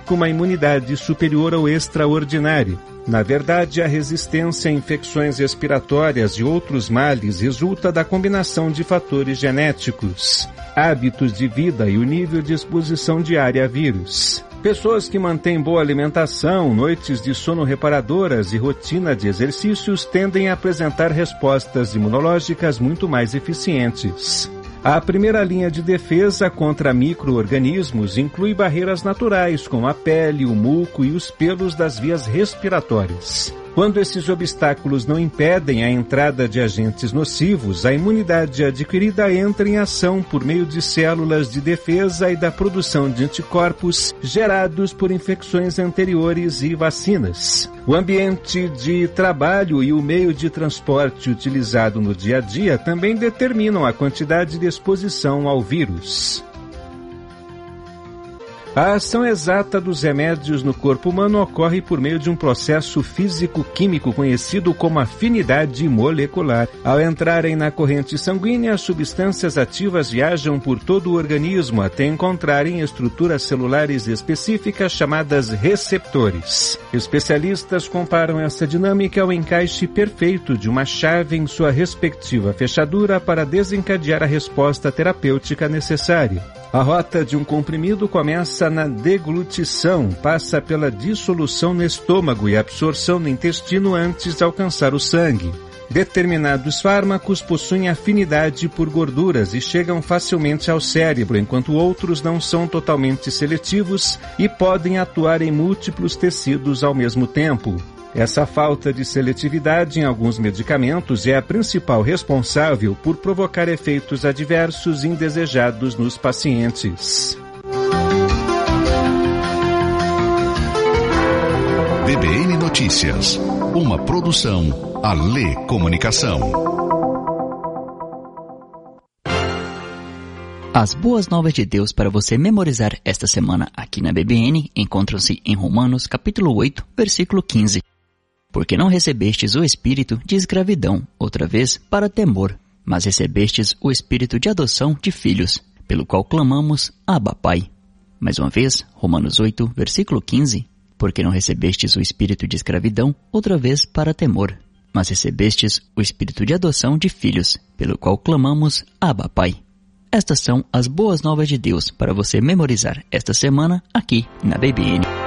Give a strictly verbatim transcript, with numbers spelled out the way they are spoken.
com uma imunidade superior ao extraordinário. Na verdade, a resistência a infecções respiratórias e outros males resulta da combinação de fatores genéticos, hábitos de vida e o nível de exposição diária a vírus. Pessoas que mantêm boa alimentação, noites de sono reparadoras e rotina de exercícios tendem a apresentar respostas imunológicas muito mais eficientes. A primeira linha de defesa contra micro-organismos inclui barreiras naturais, como a pele, o muco e os pelos das vias respiratórias. Quando esses obstáculos não impedem a entrada de agentes nocivos, a imunidade adquirida entra em ação por meio de células de defesa e da produção de anticorpos gerados por infecções anteriores e vacinas. O ambiente de trabalho e o meio de transporte utilizado no dia a dia também determinam a quantidade de exposição ao vírus. A ação exata dos remédios no corpo humano ocorre por meio de um processo físico-químico conhecido como afinidade molecular. Ao entrarem na corrente sanguínea, as substâncias ativas viajam por todo o organismo até encontrarem estruturas celulares específicas chamadas receptores. Especialistas comparam essa dinâmica ao encaixe perfeito de uma chave em sua respectiva fechadura para desencadear a resposta terapêutica necessária. A rota de um comprimido começa na deglutição, passa pela dissolução no estômago e absorção no intestino antes de alcançar o sangue. Determinados fármacos possuem afinidade por gorduras e chegam facilmente ao cérebro, enquanto outros não são totalmente seletivos e podem atuar em múltiplos tecidos ao mesmo tempo. Essa falta de seletividade em alguns medicamentos é a principal responsável por provocar efeitos adversos indesejados nos pacientes. B B N Notícias, uma produção Alê Comunicação. As boas novas de Deus para você memorizar esta semana aqui na B B N encontram-se em Romanos capítulo oito, versículo quinze. Porque não recebestes o espírito de escravidão, outra vez, para temor, mas recebestes o espírito de adoção de filhos, pelo qual clamamos, Abba, Pai. Mais uma vez, Romanos oito, versículo quinze. Porque não recebestes o espírito de escravidão, outra vez, para temor, mas recebestes o espírito de adoção de filhos, pelo qual clamamos, Abba, Pai. Estas são as boas novas de Deus para você memorizar esta semana aqui na B B N.